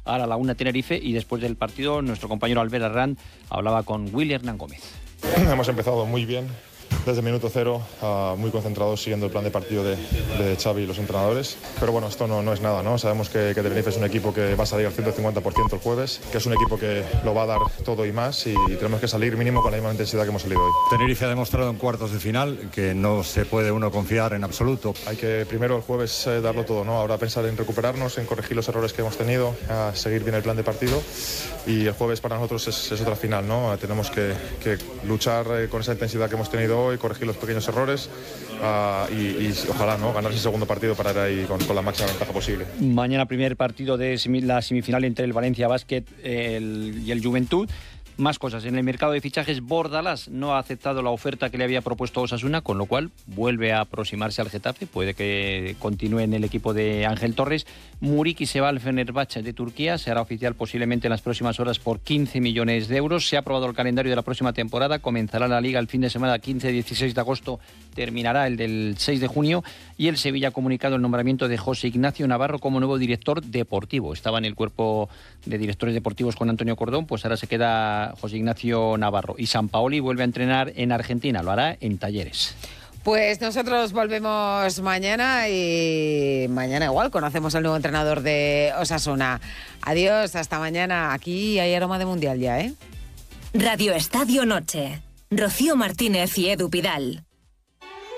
ahora a la 1 Tenerife, y después del partido nuestro compañero Albert Arrand hablaba con Willy Hernán Gómez. Hemos empezado muy bien. Desde el minuto cero, muy concentrados siguiendo el plan de partido de Xavi y los entrenadores. Pero bueno, esto no es nada, ¿no? Sabemos que Tenerife es un equipo que va a salir al 150% el jueves, que es un equipo que lo va a dar todo y más, y tenemos que salir mínimo con la misma intensidad que hemos salido hoy. Tenerife ha demostrado en cuartos de final que no se puede uno confiar en absoluto. Hay que primero el jueves darlo todo, ¿no? Ahora pensar en recuperarnos, en corregir los errores que hemos tenido, a seguir bien el plan de partido, y el jueves para nosotros es otra final, ¿no? Tenemos que luchar con esa intensidad que hemos tenido hoy, corregir los pequeños errores y ojalá, ¿no?, ganar ese segundo partido para ir ahí con la máxima ventaja posible. Mañana primer partido de la semifinal entre el Valencia Basket y el Juventud. Más cosas. En el mercado de fichajes, Bordalás no ha aceptado la oferta que le había propuesto Osasuna, con lo cual vuelve a aproximarse al Getafe. Puede que continúe en el equipo de Ángel Torres. Muriqui se va al Fenerbahçe de Turquía. Se hará oficial posiblemente en las próximas horas por 15 millones de euros. Se ha aprobado el calendario de la próxima temporada. Comenzará la Liga el fin de semana 15-16 de agosto. Terminará el del 6 de junio. Y el Sevilla ha comunicado el nombramiento de José Ignacio Navarro como nuevo director deportivo. Estaba en el cuerpo de directores deportivos con Antonio Cordón, pues ahora se queda José Ignacio Navarro. Y Sampaoli vuelve a entrenar en Argentina, lo hará en Talleres. Pues nosotros volvemos mañana y mañana igual conocemos al nuevo entrenador de Osasuna. Adiós, hasta mañana. Aquí hay aroma de mundial ya, ¿eh? Radio Estadio Noche. Rocío Martínez y Edu Pidal.